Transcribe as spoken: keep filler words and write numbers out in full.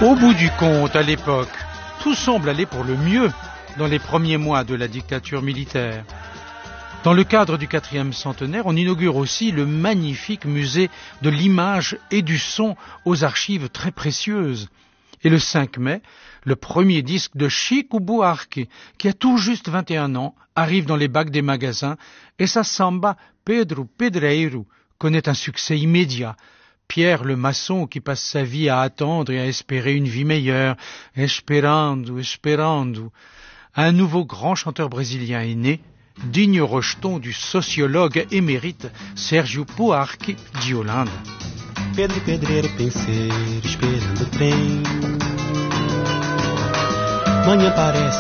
Au bout du compte, à l'époque, tout semble aller pour le mieux dans les premiers mois de la dictature militaire. Dans le cadre du quatrième centenaire, on inaugure aussi le magnifique musée de l'image et du son aux archives très précieuses. Et le cinq mai, le premier disque de Chico Buarque, qui a tout juste vingt et un ans, arrive dans les bacs des magasins et sa samba Pedro Pedreiro connaît un succès immédiat. Pierre le maçon qui passe sa vie à attendre et à espérer une vie meilleure, esperando, esperando. Un nouveau grand chanteur brésilien est né, digne rejeton du sociologue émérite Sérgio Buarque de Holanda. Pedro e pedreiro penseiro esperando o trem. Manhã parece